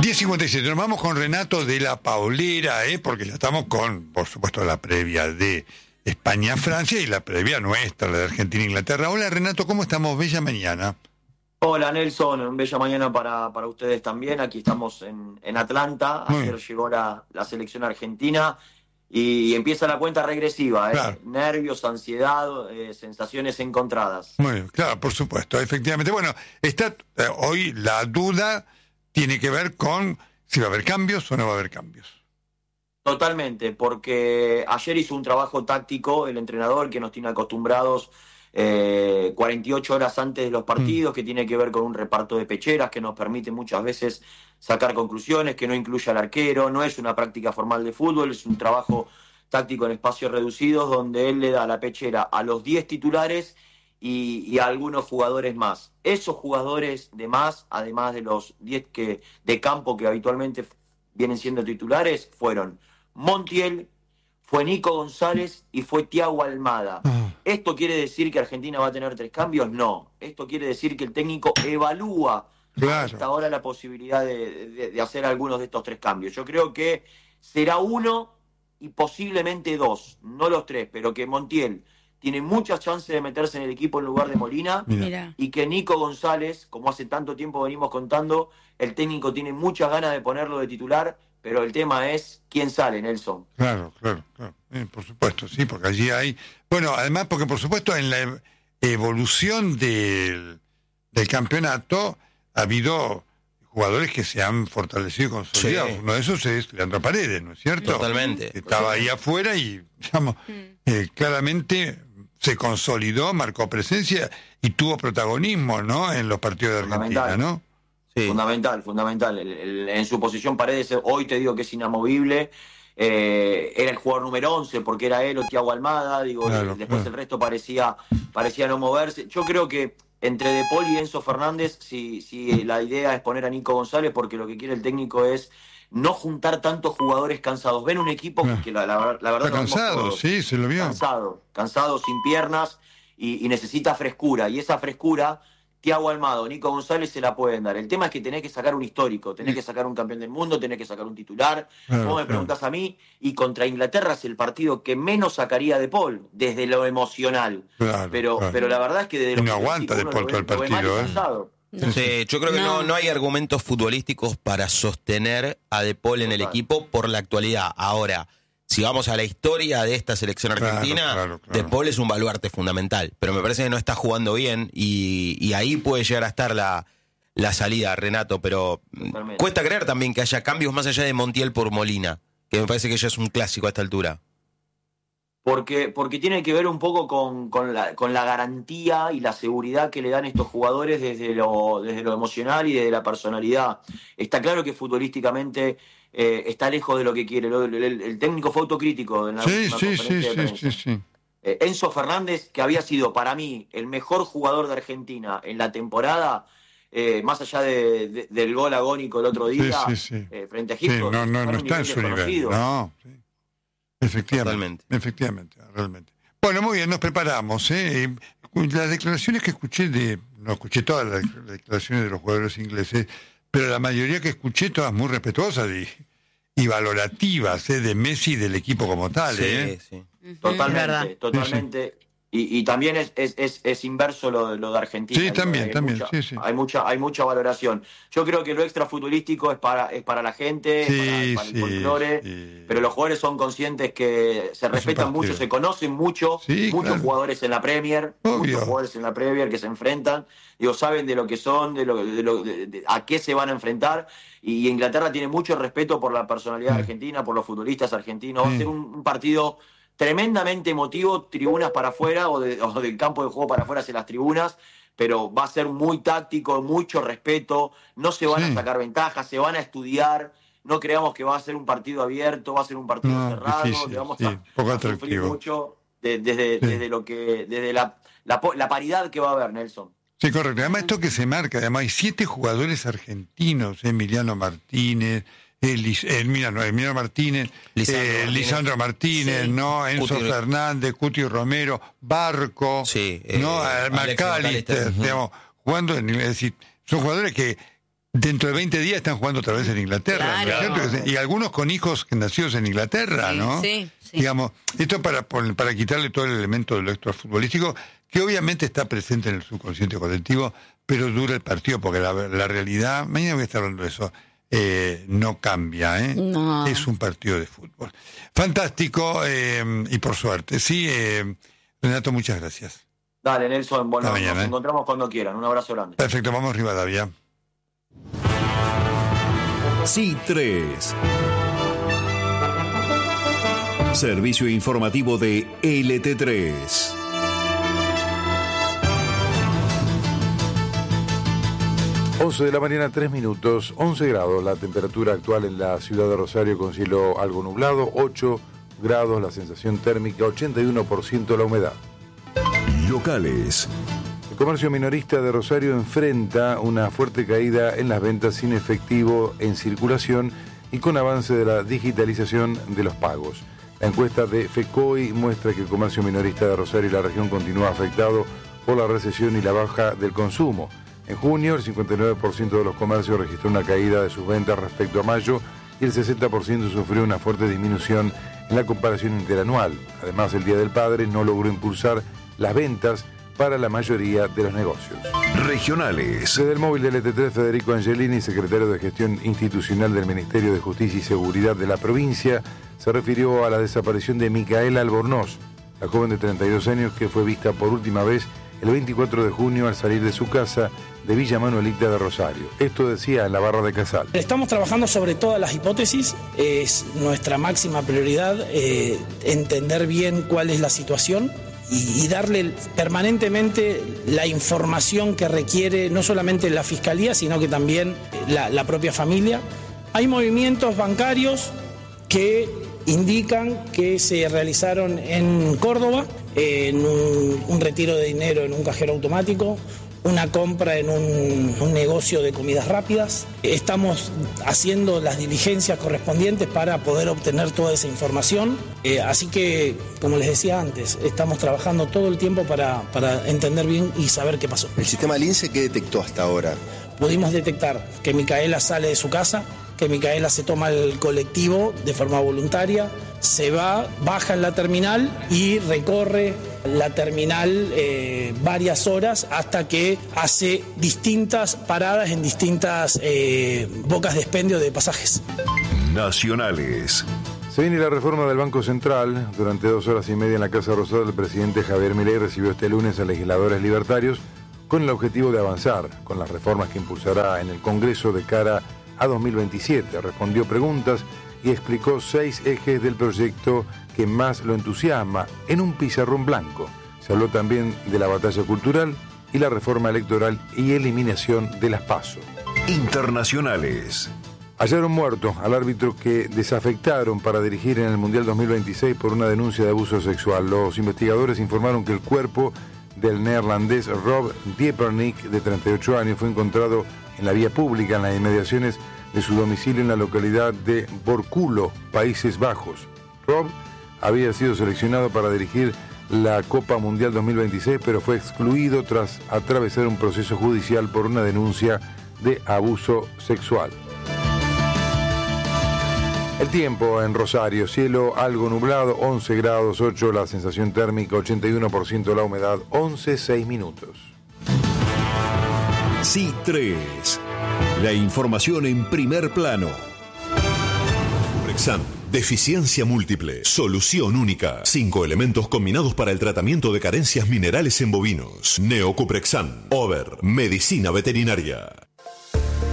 10:57, nos vamos con Renato de la Paulera, porque ya estamos con, por supuesto, la previa de España-Francia y la previa nuestra, la de Argentina-Inglaterra. Hola Renato, ¿cómo estamos? Bella mañana. Hola Nelson, bella mañana para ustedes también. Aquí estamos en Atlanta. Ayer llegó la selección argentina y empieza la cuenta regresiva. Claro. Nervios, ansiedad, sensaciones encontradas. Muy bien, claro, por supuesto, efectivamente. Bueno, está hoy la duda tiene que ver con si va a haber cambios o no va a haber cambios. Totalmente, porque ayer hizo un trabajo táctico el entrenador que nos tiene acostumbrados 48 horas antes de los partidos, que tiene que ver con un reparto de pecheras que nos permite muchas veces sacar conclusiones, que no incluye al arquero. No es una práctica formal de fútbol, es un trabajo táctico en espacios reducidos donde él le da la pechera a los 10 titulares y a algunos jugadores más. Esos jugadores de más, además de los 10 de campo que habitualmente vienen siendo titulares, fueron Montiel, fue Nico González y fue Thiago Almada. ¿Esto quiere decir que Argentina va a tener 3 cambios? No. Esto quiere decir que el técnico evalúa hasta ahora la posibilidad de hacer algunos de estos 3 cambios. Yo creo que será 1 y posiblemente 2, no los 3, pero que Montiel tiene muchas chances de meterse en el equipo en lugar de Molina. Mira. Y que Nico González, como hace tanto tiempo venimos contando, el técnico tiene muchas ganas de ponerlo de titular, pero el tema es quién sale, Nelson. Claro. Por supuesto, sí, porque allí hay... Bueno, además, porque por supuesto en la evolución del campeonato ha habido jugadores que se han fortalecido y consolidado. Sí. Uno de esos es Leandro Paredes, ¿no es cierto? Totalmente. Que estaba ahí afuera y, digamos, claramente se consolidó, marcó presencia y tuvo protagonismo, ¿no? En los partidos de Argentina, ¿no? Sí. Fundamental. En su posición Paredes, hoy te digo que es inamovible. Era el jugador número 11 porque era él o Thiago Almada, después el resto parecía no moverse. Yo creo que entre De Paul y Enzo Fernández, si la idea es poner a Nico González, porque lo que quiere el técnico es no juntar tantos jugadores cansados. Ven un equipo que la verdad está cansado, sí, se lo vio. Cansado, sin piernas y necesita frescura. Y esa frescura, Thiago Almada, Nico González se la pueden dar. El tema es que tenés que sacar un histórico, tenés que sacar un campeón del mundo, tenés que sacar un titular. Vos me preguntás a mí, y contra Inglaterra es el partido que menos sacaría De Paul, desde lo emocional. Pero la verdad es que desde lo no aguanta De Paul todo el partido, Sí, yo creo que no hay argumentos futbolísticos para sostener a De Paul en el equipo por la actualidad. Ahora, si vamos a la historia de esta selección argentina, claro. De Paul es un baluarte fundamental, pero me parece que no está jugando bien y ahí puede llegar a estar la salida, Renato, pero cuesta creer también que haya cambios más allá de Montiel por Molina, que me parece que ya es un clásico a esta altura. Porque tiene que ver un poco con la garantía y la seguridad que le dan estos jugadores desde lo emocional y desde la personalidad. Está claro que futbolísticamente está lejos de lo que quiere. El técnico fue autocrítico en la última conferencia de prensa. Sí. Enzo Fernández, que había sido para mí el mejor jugador de Argentina en la temporada, más allá del gol agónico el otro día, frente a Egipto, no está en su nivel. No, sí. Efectivamente, realmente. Bueno, muy bien, nos preparamos. Las declaraciones que escuché no escuché todas las declaraciones de los jugadores ingleses, pero la mayoría que escuché todas muy respetuosas y valorativas de Messi y del equipo como tal. Sí. Totalmente. Y también es inverso lo de Argentina. Sí, también. Hay mucha valoración. Yo creo que lo extra futbolístico es para la gente, para el folclore, pero los jugadores son conscientes que se respetan mucho, se conocen muchos jugadores en la Premier, muchos jugadores en la Premier que se enfrentan, saben de lo que son, de a qué se van a enfrentar, y Inglaterra tiene mucho respeto por la personalidad argentina, por los futbolistas argentinos. Va a ser un partido tremendamente emotivo, tribunas para afuera o del campo de juego para afuera hacia las tribunas, pero va a ser muy táctico, mucho respeto, no se van a sacar ventajas, se van a estudiar, no creamos que va a ser un partido abierto, va a ser un partido cerrado, difícil, le vamos a sufrir mucho desde la paridad que va a haber, Nelson. Sí, correcto. Además esto que se marca, además hay 7 jugadores argentinos, Emiliano Martínez, Emiliano Martínez, Lisandro Martínez, Enzo Fernández, Cuti Romero, Barco, McAllister, digamos, jugando en nivel, es decir, son jugadores que Dentro de 20 días están jugando otra vez en Inglaterra, Claro. ¿no es cierto? Y algunos con hijos nacidos en Inglaterra, ¿no? Sí. Digamos, esto para quitarle todo el elemento de lo extrafutbolístico, que obviamente está presente en el subconsciente colectivo, pero dura el partido, porque la realidad, mañana voy a estar hablando de eso, no cambia, ¿eh? No. Es un partido de fútbol. Fantástico, y por suerte. Sí, Renato, muchas gracias. Dale, Nelson, bueno, mañana, nos encontramos cuando quieran. Un abrazo grande. Perfecto, vamos Rivadavia. Sí 3. Servicio informativo de LT3. De la mañana, 3 minutos, 11 grados la temperatura actual en la ciudad de Rosario con cielo algo nublado, 8 grados la sensación térmica, 81% la humedad. Locales. El comercio minorista de Rosario enfrenta una fuerte caída en las ventas sin efectivo en circulación y con avance de la digitalización de los pagos. La encuesta de FECOI muestra que el comercio minorista de Rosario y la región continúa afectado por la recesión y la baja del consumo. En junio, el 59% de los comercios registró una caída de sus ventas respecto a mayo y el 60% sufrió una fuerte disminución en la comparación interanual. Además, el Día del Padre no logró impulsar las ventas para la mayoría de los negocios. Regionales. Desde el móvil del LT3, Federico Angelini, secretario de Gestión Institucional del Ministerio de Justicia y Seguridad de la provincia, se refirió a la desaparición de Micaela Albornoz, la joven de 32 años que fue vista por última vez el 24 de junio al salir de su casa de Villa Manuelita de Rosario. Esto decía en la barra de Casal. Estamos trabajando sobre todas las hipótesis, es nuestra máxima prioridad entender bien cuál es la situación y darle permanentemente la información que requiere no solamente la Fiscalía, sino que también la propia familia. Hay movimientos bancarios que indican que se realizaron en Córdoba, en un retiro de dinero en un cajero automático, una compra en un negocio de comidas rápidas. Estamos haciendo las diligencias correspondientes para poder obtener toda esa información. Así que, como les decía antes, estamos trabajando todo el tiempo para entender bien y saber qué pasó. ¿El sistema Lince qué detectó hasta ahora? Pudimos detectar que Micaela sale de su casa, que Micaela se toma el colectivo de forma voluntaria, se va, baja en la terminal y recorre la terminal varias horas hasta que hace distintas paradas en distintas bocas de expendio de pasajes. Nacionales. Se viene la reforma del Banco Central. Durante 2 horas y media en la Casa Rosada, el presidente Javier Milei recibió este lunes a legisladores libertarios con el objetivo de avanzar con las reformas que impulsará en el Congreso de cara a 2027. Respondió preguntas y explicó 6 ejes del proyecto que más lo entusiasma en un pizarrón blanco. Se habló también de la batalla cultural y la reforma electoral y eliminación de las PASO. Internacionales. Hallaron muerto al árbitro que desafectaron para dirigir en el Mundial 2026 por una denuncia de abuso sexual. Los investigadores informaron que el cuerpo del neerlandés Rob Diepernick, de 38 años, fue encontrado en la vía pública en las inmediaciones de su domicilio en la localidad de Borculo, Países Bajos. Rob había sido seleccionado para dirigir la Copa Mundial 2026, pero fue excluido tras atravesar un proceso judicial por una denuncia de abuso sexual. El tiempo en Rosario, cielo algo nublado, 11 grados 8 la sensación térmica, 81% la humedad, 11:06 minutos. Sí 3. La información en primer plano. Cubrexam. Deficiencia múltiple. Solución única. 5 elementos combinados para el tratamiento de carencias minerales en bovinos. Neocuprexam. Over. Medicina veterinaria.